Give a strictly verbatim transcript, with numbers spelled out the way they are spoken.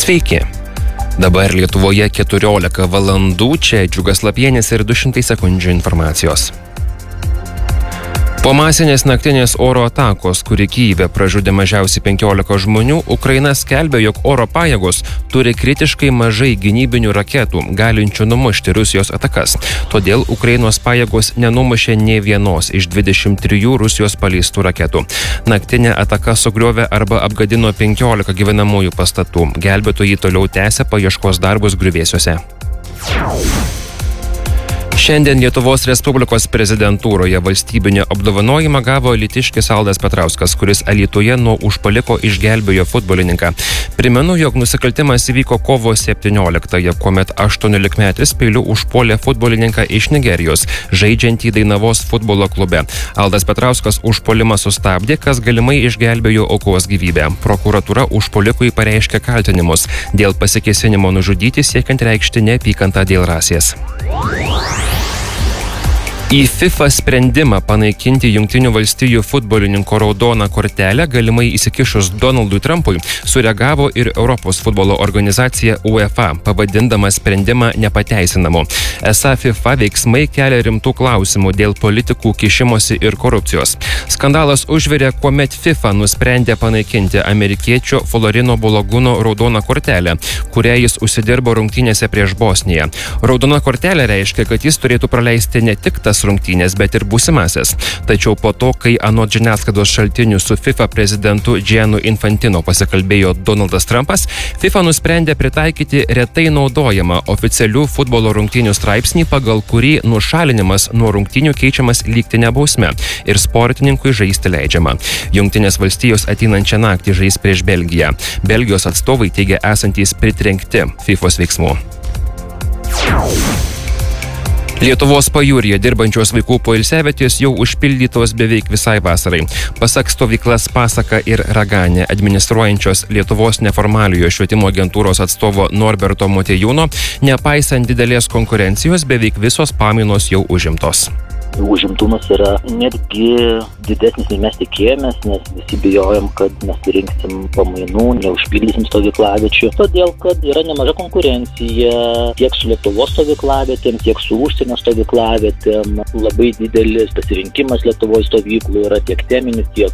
Sveiki. Dabar Lietuvoje keturiolika valandų, čia Džiugas Lapienis ir du šimtai sekundžių informacijos. Po masinės naktinės oro atakos, kuri Kyjive pražudė mažiausiai penkiolika žmonių, Ukraina skelbia, jog oro pajėgos turi kritiškai mažai gynybinių raketų, galinčių numušti Rusijos atakas. Todėl Ukrainos pajėgos nenumušė nė vienos iš dvidešimt trijų Rusijos paleistų raketų. Naktinė ataka sugriovė arba apgadino penkiolika gyvenamųjų pastatų. Gelbėtojai toliau tęsia paieškos darbus griuvėsiuose. Šiandien Lietuvos Respublikos prezidentūroje valstybinį apdovanojimą gavo alytiškis Aldas Petrauskas, kuris Alytuje nuo užpuoliko išgelbėjo futbolininką. Primenu, jog nusikaltimas įvyko kovo septynioliktąją, kuomet aštuoniolikmetis peiliu užpuolė futbolininką iš Nigerijos, žaidžiantį Dainavos futbolo klube. Aldas Petrauskas užpuolimą sustabdė, kas galimai išgelbėjo aukos gyvybę. Prokuratūra užpuolikui pareiškė kaltinimus dėl pasikėsinimo nužudyti, siekiant reikšti neapykantą dėl rasės. Į FIFA sprendimą panaikinti Jungtinių valstijų futbolininko raudoną kortelę galimai įsikišus Donaldui Trumpui sureagavo ir Europos futbolo organizacija UEFA, pavadindama sprendimą nepateisinamu. Esą FIFA veiksmai kelia rimtų klausimų dėl politikų kišimosi ir korupcijos. Skandalas užvirė, kuomet FIFA nusprendė panaikinti amerikiečio Florino Baloguno raudoną kortelę, kurią jis užsidirbo rungtynėse prieš Bosniją. Raudona kortelė reiškia, kad jis turėtų praleisti ne tik tas rungtynės, bet ir būsimasias. Tačiau po to, kai anot žiniasklaidos šaltinių su FIFA prezidentu Giannu Infantino pasikalbėjo Donaldas Trumpas, FIFA nusprendė pritaikyti retai naudojamą oficialių futbolo rungtynių straipsnį, pagal kurį nušalinimas nuo rungtynių keičiamas lygtine bausme ir sportininkui žaisti leidžiama. Jungtinės valstijos ateinančią naktį žais prieš Belgiją. Belgijos atstovai teigia esantys pritrenkti FIFOs veiksmų. Lietuvos pajūryje dirbančios vaikų poilsiavietės jau užpildytos beveik visai vasarai. Pasak stovyklas Pasaka ir Raganė administruojančios Lietuvos neformaliojo švietimo agentūros atstovo Norberto Motiejūno, nepaisant didelės konkurencijos, beveik visos pamainos jau užimtos. Užimtumas yra netgi didesnis, nei mes tikėjomės, nes visi bijojom, kad nesurinksim pamainų, neužpildysim stovyklaviečių, todėl kad yra nemaža konkurencija tiek su Lietuvos stovyklavietėm, tiek su užsienio stovyklavietėm. Labai didelis pasirinkimas Lietuvos stovyklų yra tiek teminis, tiek